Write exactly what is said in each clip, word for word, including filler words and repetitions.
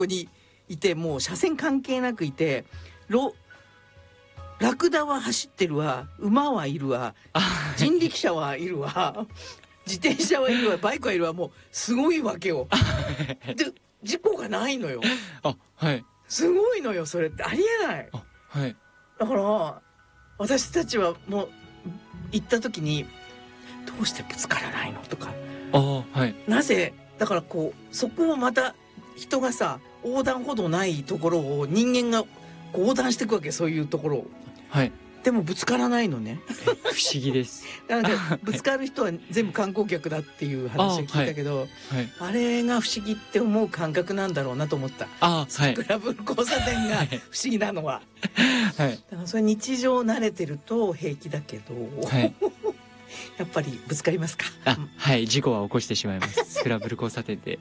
こにいて、もう車線関係なくいて、ロラクダは走ってるわ、馬はいるわ、人力車はいるわ、自転車はいるわ、バイクはいるわ、もうすごいわけよ。で事故がないのよ。 あ、はい。 すごいのよ、それってありえない。 あ、はい。 だから私たちはもう行った時に、どうしてぶつからないのとか、 あ、はい。 なぜだからこう、そこをまた人がさ、横断歩道ないところを人間がこう横断していくわけ、そういうところを。 はい。 でもぶつからないのね。 不思議です。 なんかぶつかる人は全部観光客だっていう話を聞いたけど、あ,、はいはい、あれが不思議って思う感覚なんだろうなと思った。あ、はい、スクランブル交差点が不思議なのは。はい、だからそれ日常慣れてると平気だけど、はい、やっぱりぶつかりますか。 あ、はい、事故は起こしてしまいます。スクランブル交差点で。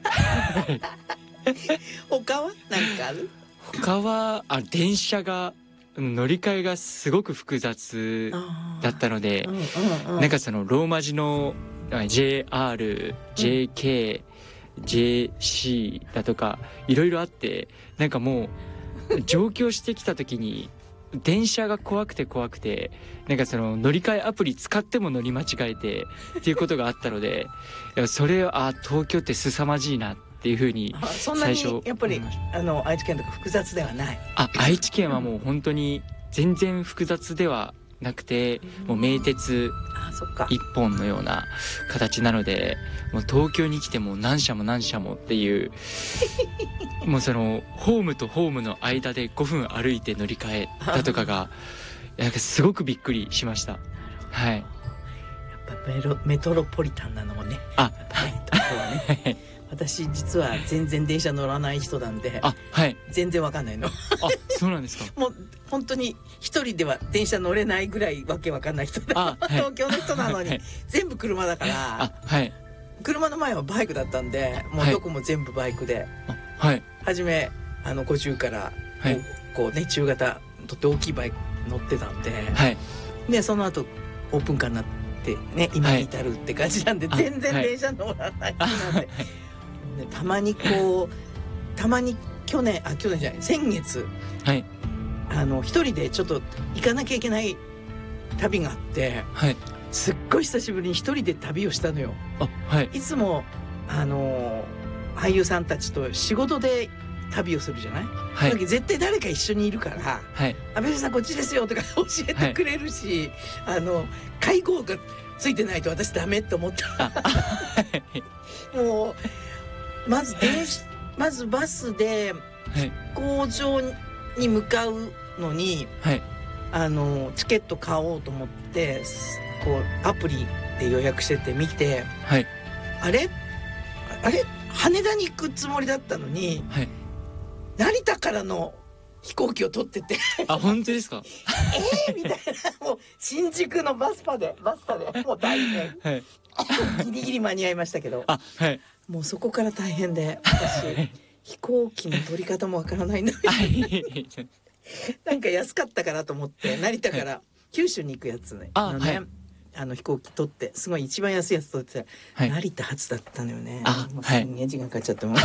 他は何かある？ 他はあ、電車が乗り換えがすごく複雑だったので、うんうんうん、なんかそのローマ字の ジェイアール、ジェイケー、ジェイシー だとかいろいろあって、なんかもう上京してきた時に電車が怖くて怖くて、なんかその乗り換えアプリ使っても乗り間違えてっていうことがあったので、それはあ、東京って凄まじいなっていうふうに最初。 そんなにやっぱりあの愛知県とか複雑ではない？ あ、愛知県はもう本当に全然複雑ではなくて、もう名鉄一本のような形なので、もう東京に来ても何社も何社もっていうもうそのホームとホームの間でごふん歩いて乗り換えだとかがなんかすごくびっくりしました。はい。 やっぱメロメトロポリタンなのもね。あ、やっぱね、東京はね。私実は全然電車乗らない人なんで、あ、はい、全然わかんないの。あ、 そうなんですか。 もう本当に一人では電車乗れないぐらいわけわかんない人で、はい、東京の人なのに、はい、全部車だから、あ、はい、車の前はバイクだったんで、もうどこも全部バイクで、はい、初めあのごじゅうからこう、はい、こうね、中型とって大きいバイク乗ってたんで、はい、でその後オープンカーになってね、今に至るって感じなんで、はい、全然電車乗らない人なんで。はい、たまにこうたまに去年あ去年じゃない先月、はい、あの一人でちょっと行かなきゃいけない旅があって、はい、すっごい久しぶりに一人で旅をしたのよ。あ、はい、いつもあの俳優さんたちと仕事で旅をするじゃない、はい、その時絶対誰か一緒にいるから、はい、安倍さんこっちですよとか教えてくれるし、はい、あの介護がついてないと私ダメって思った。もうまず電子まずバスで飛行場に向かうのに、はい、あのチケット買おうと思ってこうアプリで予約してて見て、はい、あれあれ羽田に行くつもりだったのに、はい、成田からの飛行機を取っててあ、本当ですか？ えーみたいな、もう新宿のバスパでバスタでもう大変、はい、ギリギリ間に合いましたけど、あ、はい、もうそこから大変で、私飛行機の取り方もわからないんだなんか安かったかなと思って成田から九州に行くやつね、あのね、はい、あの飛行機取ってすごい一番安いやつ取って、はい、成田発だったのよね。あ、もうすんげえ時間かかっちゃってもう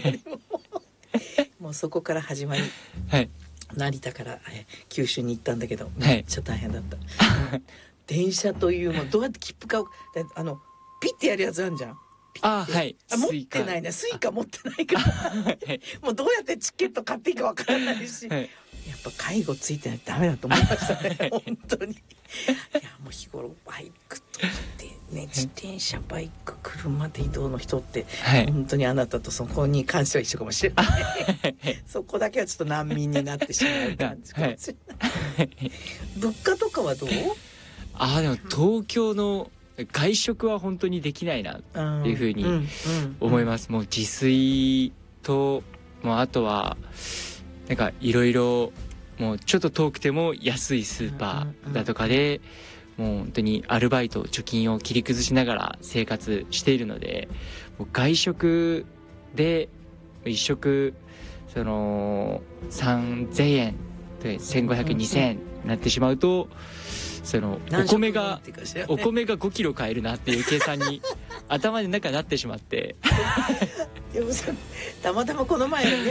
もうそこから始まり、はい、成田からえ九州に行ったんだけどめっちゃ大変だった、はい、電車というもうどうやって切符買う、あのピッてやるやつあるじゃん。あ、はい、あ、持ってないね、スイカ持ってないからもうどうやってチケット買っていいかわからないし、はい、やっぱ介護ついてないとダメだと思いましたね本当に。いやもう日頃バイクとかってね、自転車バイク車で移動の人って、はい、本当にあなたとそこに関しては一緒かもしれないそこだけはちょっと難民になってしまう感じかもしれない、はい、物価とかはどう？ あ、でも東京の外食は本当にできないなっていうふうに思います。もう自炊と、もうあとはなんかいろいろもうちょっと遠くても安いスーパーだとかで、もう本当にアルバイト貯金を切り崩しながら生活しているので、もう外食で一食そのさんぜんえんでせんごひゃく、にせんになってしまうとそのお米がお米がごキロ買えるなっていう計算に頭の中になってしまってでもさたまたまこの前ね